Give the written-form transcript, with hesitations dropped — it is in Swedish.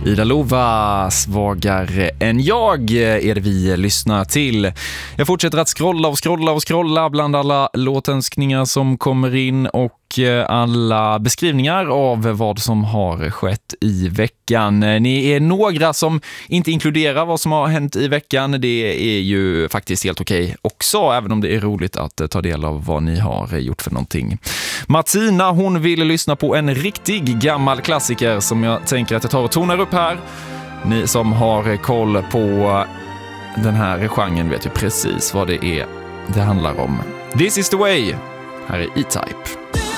Ida Lova, Svagare än jag är det vi lyssnar till. Jag fortsätter att scrolla bland alla låtönskningar som kommer in och alla beskrivningar av vad som har skett i veckan. Ni är några som inte inkluderar vad som har hänt i veckan. Det är ju faktiskt helt okej också, även om det är roligt att ta del av vad ni har gjort för någonting. Martina, hon vill lyssna på en riktig gammal klassiker som jag tänker att jag tar och tonar upp här. Ni som har koll på den här genren vet ju precis vad det är det handlar om. This is the way. Här är E-Type.